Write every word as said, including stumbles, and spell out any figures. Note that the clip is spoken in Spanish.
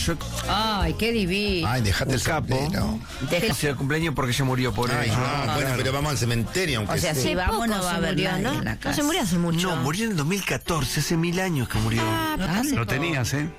Yo Ay, qué divino. Ay, dejate el un capo. sombrero. Deja- hice el cumpleaños porque ella murió por Ay, él. no, Ah, bueno, claro. pero vamos al cementerio, aunque O sea, sea. si Hace vamos poco no va a se haber murió, nadie ¿no? en la No casa. se murió hace mucho. No, murió en el dos mil catorce, hace mil años que murió. Ah, hace Lo poco. tenías, ¿eh?